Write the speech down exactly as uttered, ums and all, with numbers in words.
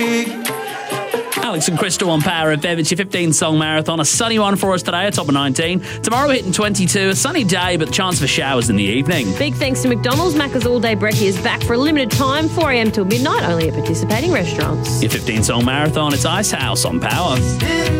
Alex and Crystal on Power F M. It's your fifteen-song marathon. A sunny one for us today, a top of nineteen. Tomorrow hitting twenty-two. A sunny day, but the chance for showers in the evening. Big thanks to McDonald's. Macca's All Day Brekkie is back for a limited time, four a.m. till midnight, only at participating restaurants. Your fifteen-song marathon. It's Icehouse on Power.